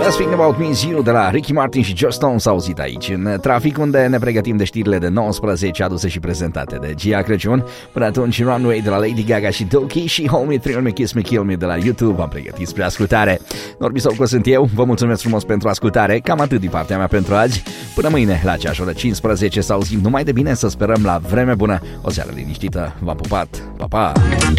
That's Thinking About Me Is You de la Ricky Martin și Joss Stone s-a auzit aici în trafic, unde ne pregătim de știrile de 19 aduse și prezentate de Gia Crăciun. Până atunci Runway de la Lady Gaga și Doki și Hold Me, Thrill Me, Kiss Me, Kill Me de la YouTube am pregătit spre ascultare. Norbi Sovco sunt eu, vă mulțumesc frumos pentru ascultare, cam atât din partea mea pentru azi. Până mâine la ceasul de 15 să auzim numai de bine, să sperăm la vreme bună, o seară liniștită, v-am pupat, pa, pa!